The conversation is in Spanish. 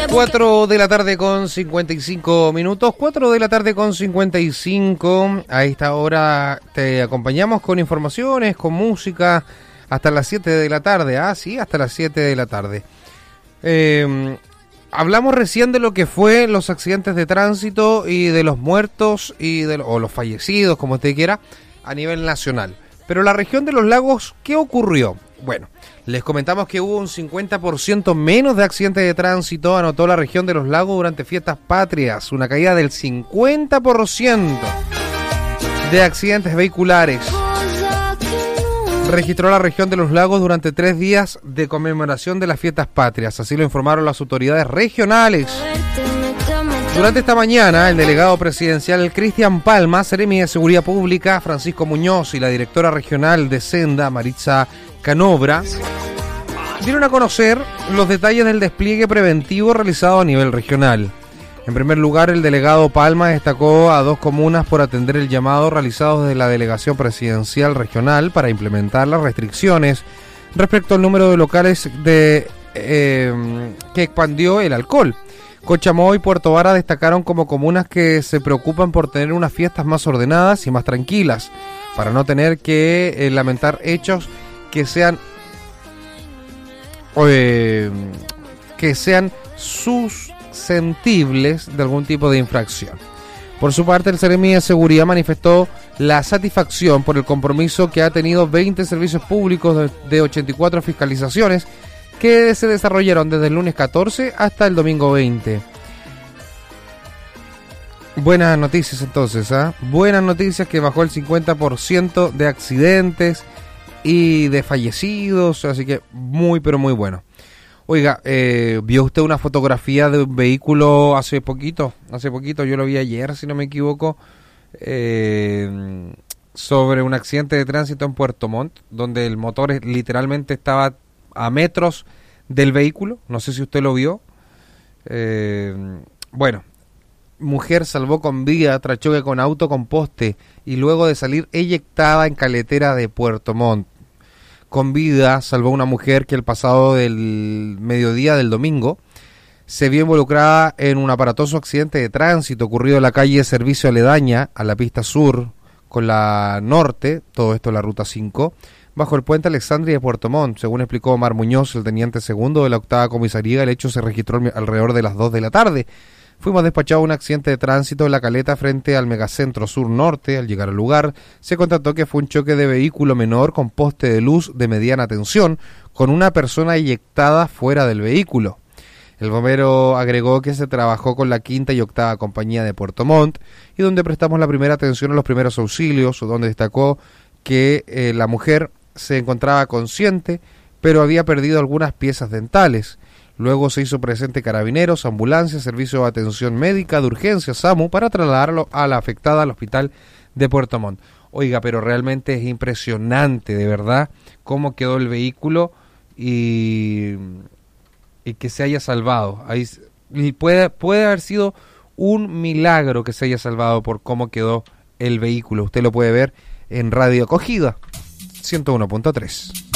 4 de la tarde con 55 minutos, 4 de la tarde con 55. A esta hora te acompañamos con informaciones, con música, hasta las 7 de la tarde. Ah, sí, hasta las 7 de la tarde. Hablamos recién de lo que fue los accidentes de tránsito y de los muertos y o los fallecidos, como usted quiera, a nivel nacional. Pero la región de los lagos, ¿qué ocurrió? Bueno, les comentamos que hubo un 50% menos de accidentes de tránsito, anotó la región de los lagos durante fiestas patrias, una caída del 50% de accidentes vehiculares. Registró la región de los lagos durante 3 días de conmemoración de las fiestas patrias, así lo informaron las autoridades regionales. Durante esta mañana, el delegado presidencial Cristian Palma, Seremi de Seguridad Pública Francisco Muñoz y la directora regional de Senda, Maritza Canobra, dieron a conocer los detalles del despliegue preventivo realizado a nivel regional. En primer lugar, el delegado Palma destacó a 2 comunas por atender el llamado realizado desde la delegación presidencial regional para implementar las restricciones respecto al número de locales que expandió el alcohol. Cochamó y Puerto Vara destacaron como comunas que se preocupan por tener unas fiestas más ordenadas y más tranquilas, para no tener que lamentar hechos que sean susceptibles de algún tipo de infracción. Por su parte, el Seremi de Seguridad manifestó la satisfacción por el compromiso que ha tenido 20 servicios públicos de 84 fiscalizaciones que se desarrollaron desde el lunes 14 hasta el domingo 20. Buenas noticias entonces, ¿eh? Buenas noticias, que bajó el 50% de accidentes y de fallecidos, así que muy pero muy bueno. Oiga, ¿vio usted una fotografía de un vehículo hace poquito? Yo lo vi ayer, si no me equivoco, sobre un accidente de tránsito en Puerto Montt, donde el motor literalmente estaba a metros del vehículo. No sé si usted lo vio. Bueno, mujer salvó con vida tras choque con auto con poste y luego de salir eyectada en caletera de Puerto Montt. Con vida salvó una mujer que el pasado del mediodía del domingo se vio involucrada en un aparatoso accidente de tránsito ocurrido en la calle Servicio aledaña a la pista sur con la norte, todo esto en la ruta 5, bajo el puente Alexandria de Puerto Montt. Según explicó Omar Muñoz, el teniente segundo de la 8ª comisaría, el hecho se registró alrededor de las 2 de la tarde. Fuimos despachados a un accidente de tránsito en la caleta frente al megacentro sur-norte. Al llegar al lugar, se constató que fue un choque de vehículo menor con poste de luz de mediana tensión, con una persona eyectada fuera del vehículo. El bombero agregó que se trabajó con la 5ª y 8ª compañía de Puerto Montt y donde prestamos la primera atención a los primeros auxilios, donde destacó que la mujer se encontraba consciente, pero había perdido algunas piezas dentales. Luego se hizo presente carabineros, ambulancia, servicio de atención médica de urgencia, SAMU, para trasladarlo a la afectada al hospital de Puerto Montt. Oiga, pero realmente es impresionante, de verdad, cómo quedó el vehículo y que se haya salvado. Ahí, y puede haber sido un milagro que se haya salvado por cómo quedó el vehículo. Usted lo puede ver en Radio Acogida 101.3.